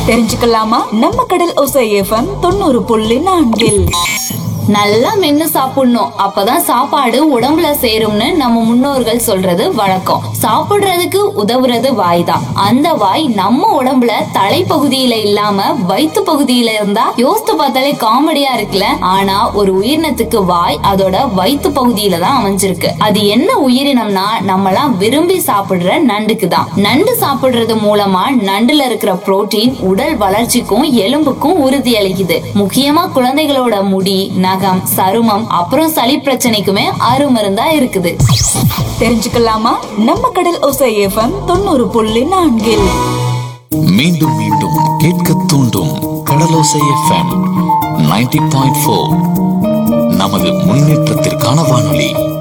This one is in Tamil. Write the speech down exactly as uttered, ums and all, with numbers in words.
தெரிஞ்சுக்கலாமா? நம்ம கடல் ஓசை எஃப்எம் தொண்ணூறு புள்ளி நான்கில் நல்லா மென்னு சாப்பிடணும், அப்பதான் சாப்பாடு உடம்புல சேரும்னு நம்ம முன்னோர்கள் சொல்றது வழக்கம். சாப்பிடுறதுக்கு உதவுறது வாய் தான். அந்த வாய் நம்ம உடம்புல தலைப்பகுதியில இல்லாம வயிற்று பகுதியில இருந்தா யோசித்து பார்த்தாலே காமெடியா இருக்குல்ல. ஆனா ஒரு உயிரினத்துக்கு வாய் அதோட வயிற்று பகுதியில தான் அமைஞ்சிருக்கு. அது என்ன உயிரினம்னா நம்மலாம் விரும்பி சாப்பிடுற நண்டுக்கு தான். நண்டு சாப்பிடுறது மூலமா நண்டுல இருக்கிற புரோட்டீன் உடல் வளர்ச்சிக்கும் எலும்புக்கும் உறுதி அளிக்குது. முக்கியமா குழந்தைகளோட முடி, நகம், சருமம் அப்புறம் சளி பிரச்சனைக்குமே அருமருந்தா இருக்குது. தெரிஞ்சுக்கலாமா? நம்ம கடல் ஓசை எஃப்எம் தொண்ணூறு புள்ளி நான்கில் மீண்டும் மீண்டும் கேட்க தூண்டும் கடலோசை எஃப்எம் நைன்டி பாயிண்ட் ஃபோர் நமது முன்னேற்றத்திற்கான வானொலி.